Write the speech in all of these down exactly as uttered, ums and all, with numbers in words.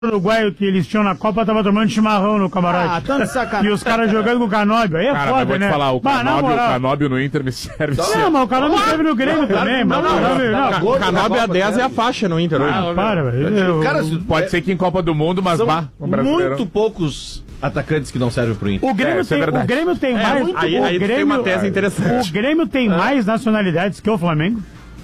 uruguaio que eles tinham na Copa tava tomando chimarrão no camarote. Ah, tanto sacanagem. E os caras jogando com o Canóbio. Aí é cara, foda, vou né? te falar, o Mas, Canóbio, o Canóbio no Inter me serve. Não, sempre. mas o Canóbio serve no Grêmio também. Não, não, não. o Canóbio é a dez é a faixa no Inter hoje. Ah, para, velho. Cara, Pode ser que em Copa do Mundo, mas são vá. muito poucos atacantes que não servem pro Inter. O Grêmio, É, isso é tem, o verdade. Grêmio tem mais. aí- o aí tu Grêmio, tem uma tese interessante. O Grêmio tem mais nacionalidades que o Flamengo.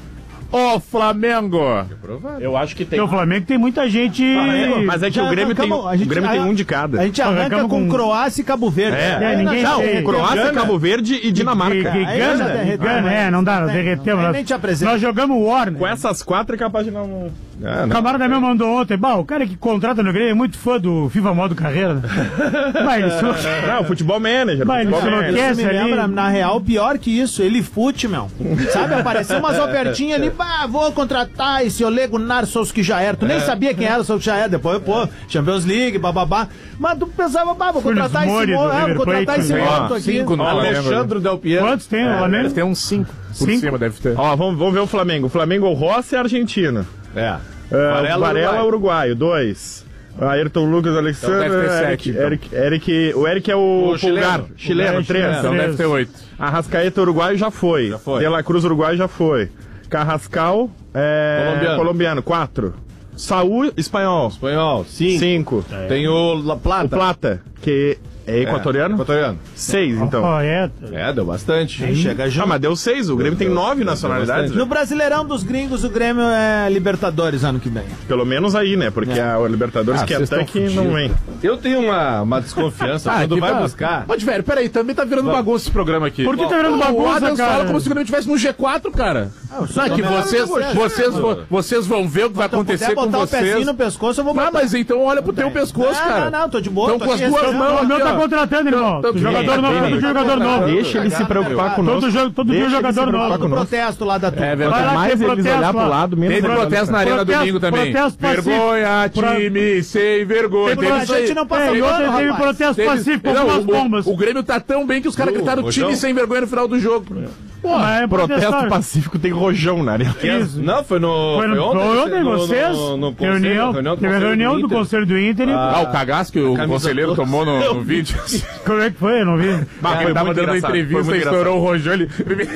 Ô, Flamengo! Eu acho que tem. Porque o Flamengo tem muita gente. Mas é que Já o Grêmio, tem, arrancamos- a gente- o Grêmio tem a- um de cada. A gente arranca Arrancamos com com- Croácia e Cabo Verde. É. É, ninguém não, tem. Croácia, Gana. Cabo Verde e Dinamarca. Que, que Aí Gana, já derreteu, Gana, mas- é, não dá, nós nem- derretemos. nem Nós, te apresento. nós jogamos War, né? Com essas quatro é capaz de não... Ah, O não. camarada meu mandou ontem, bah, o cara que contrata no Grêmio é muito fã do FIFA Modo Carreira. Né? Bah, ele só- Não, futebol manager. Vai, futebol ele manager. enlouquece. Isso me ali. lembra, na real, pior que isso, ele fute, meu. Sabe, apareceu umas ofertinhas ali, bah, vou contratar esse Olego Narsos que já era. Tu nem sabia quem era o Sousa que já era. Depois, pô, Champions League, bababá. Mas tu pensava, bah, vou Funes contratar esse Mori moço, do é, vou River contratar Plate, esse né? moço aqui. Cinco no Flamengo. Alexandre Del Piero. Quantos tem o Flamengo? Deve ter uns cinco por Cinco? cima, deve ter. Ó, vamos, vamos ver o Flamengo. O Flamengo, o Rossi é argentino. É. Uh, Varela, Varela, Uruguai. uruguaio. Dois. Ayrton Lucas, Alexandre, Então deve ter Eric, sete, então. Eric, Eric, o Eric é o, O Pulgar, chileno. chileno, É, três. chileno. Então Três. deve ter oito. Arrascaeta, uruguaio, já foi. Já foi. De La Cruz, uruguaio, já foi. Carrascal, é, Colombiano. colombiano, quatro. Saúl, espanhol, Espanhol, sim. cinco. Tem o La Plata. O Plata, que é equatoriano, Equatoriano. seis, então. Ó, é. É, deu bastante. Aí chega Ah, junto. mas deu seis, o Grêmio tem nove nacionalidades. No Brasileirão dos Gringos, o Grêmio é Libertadores ano que vem. Pelo menos aí, né? Porque a Libertadores Ah, que é vocês tanque estão não vem. Eu tenho uma, uma desconfiança. quando aqui vai tá- buscar. Mas, velho, peraí, também tá virando bagunça esse programa aqui. Por que tá virando O bagunça, Adams cara? fala como se o Grêmio estivesse no G quatro, cara. Não, é que vocês, vocês, vo- vocês vão ver o que vai acontecer com botar o pezinho vocês. no pescoço, eu vou Ah, botar. mas então olha pro teu pescoço, Não, cara. não, não, tô de boa. Então tô com as aqui duas recebendo. mãos O meu aqui, tá ó. contratando, irmão. Então, Jogador novo, todo dia jogador novo. Deixa ele se preocupar conosco. Todo jogo, todo dia Deixa ele jogador se preocupar novo. Do protesto lá da turma. É Vai verdade. lá, mais tem eles protesto olhar pro lá. lado, menos Teve olhar protesto na pra Arena Protesto- domingo também. protesto pacífico. Vergonha, Pra- time sem vergonha. Tem Teve a isso aí. gente não passa É, e ontem pano, teve rapaz. protesto Teve- pacífico com Não, algumas o- bombas. O, o Grêmio tá tão bem que os caras Viu, gritaram Rojão? time sem vergonha no final do jogo. Mas é Protesto protestar. pacífico tem rojão na área. Isso. Não, foi no. Foi, no, foi ontem, no- no- vocês, no- no conselho, reunião, reunião do teve a Conselho reunião do do Inter. Conselho do Inter. e- Ah, o cagaço que o camisa conselheiro toda. tomou no, no vídeo. Como é que foi? Eu não vi. Bah, Ele foi tava muito dando uma engraçado, foi entrevista muito e estourou o rojão. Ele...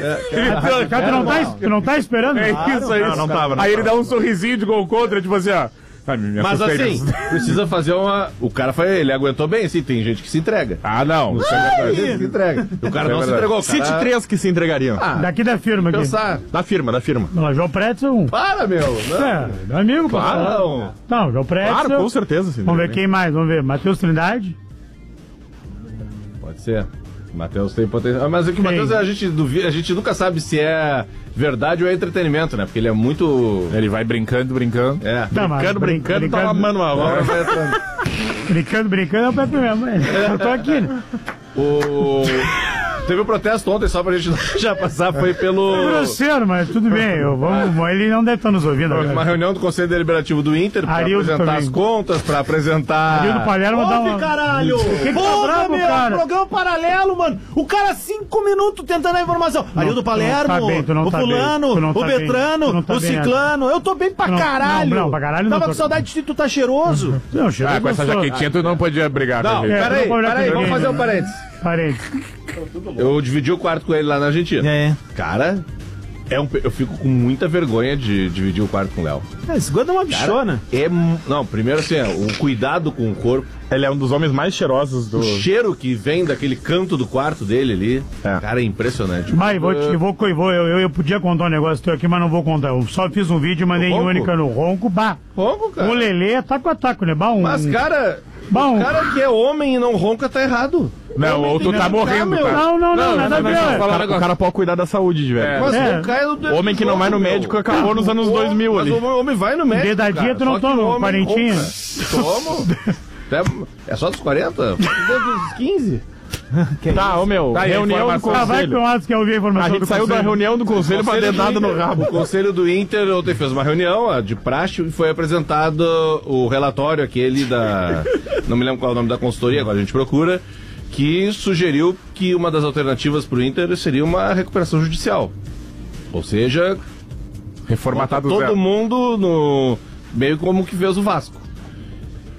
Cara, tu não tá, tu não tá esperando? É isso aí. Não, não tava, não Aí ele tava. dá um sorrisinho de gol contra, tipo assim, ó. Ah, me- me Mas assustei assim, mesmo. precisa fazer uma. O cara foi. Ele aguentou bem, assim. Tem gente que se entrega. Ah, não. Isso é Tem verdade. gente que se entrega. O cara Isso é não se verdade. entregou. O Cite cara... três que se entregariam. Ah, Daqui da firma aqui. pensar. Da firma, da firma. Não, João Pretzel, um. Para, meu. Não. É, do amigo, pô. Para, não. Não, João Pretzel. Claro, com certeza. Sim, Vamos ver quem mais, vamos ver. Matheus Trindade. Pode ser. O Matheus tem potencial. Mas é que o Tem. Matheus, a gente, duvi- a gente nunca sabe se é verdade ou é entretenimento, né? Porque ele é muito. Ele vai brincando, brincando. É. Tá, mas Brincando, brin- brincando, tá lá, mano, a Agora obra. vai entrando. Brincando, brincando, é o pé pra minha mãe. Eu tô aqui, né? O... Teve um protesto ontem, só pra gente não já passar, foi É pelo. grosseiro, mas tudo bem. Eu, vamos, ele não deve estar nos ouvindo Uma agora. reunião do Conselho Deliberativo do Inter pra Arildo apresentar também. as contas, pra apresentar. Arildo Palermo dá Ouve, uma... caralho! que tá Porra, bravo, meu! cara? Programa paralelo, mano! O cara, cinco minutos tentando a informação. Arildo tu não Palermo, tá bem, tu não o tá bem, fulano, tu não o tá bem, Betrano, tu não tá o bem, Ciclano. Eu tô bem pra Não, caralho! não, não, pra caralho não Tava tô. com saudade de ti, tu tá cheiroso. Não, chegou Ah, com essa gostou. jaquetinha tu não podia brigar Não, com ele. É, peraí, não vou olhar peraí, pra vamos ninguém, fazer um né? parênteses. Parente. Eu dividi o quarto com ele lá na Argentina. É. Cara, é um, eu fico com muita vergonha de dividir o quarto com o Léo. É, esse gordo é uma bichona. É. mu- Não, primeiro assim, é, o cuidado com o corpo. Ele é um dos homens mais cheirosos do... O cheiro que vem daquele canto do quarto dele ali, É. cara, é impressionante. Mas vou, te, vou, vou eu, eu, eu podia contar um negócio teu aqui, mas não vou contar. Eu só fiz um vídeo e mandei em ronco? única no ronco. Bah, Ronco, cara. o Lelê taco a taco, né? Bah, um, Mas, cara, Bom. o cara que é homem e não ronca tá errado. Não, ou tu tá morrendo, meu. cara. Não, não, não, nada a ver. Fala um O cara, o negócio. cara pode cuidar da saúde, de velho. Mas É. roncar é do Homem que não vai no médico acabou nos anos dois mil mas ali. o homem vai no médico. Dedadinha cara, tu não só que toma, o homem quarentinha. ronca. Tomo. Até- É só dos quarenta? Dos quinze? Tá, ô meu, Tá aí a reunião do informação. Ah, vai conselho. pro Atos que eu ouvi a A informação gente do saiu da conselho. reunião do conselho pra Conselho do dedada no Inter. rabo. O Conselho do Inter ontem fez uma reunião a de praxe e foi apresentado o relatório aquele da... Não me lembro qual é o nome da consultoria, agora a gente procura, que sugeriu que uma das alternativas para o Inter seria uma recuperação judicial. Ou seja, Reformatado todo zero. mundo no... meio como que fez o Vasco.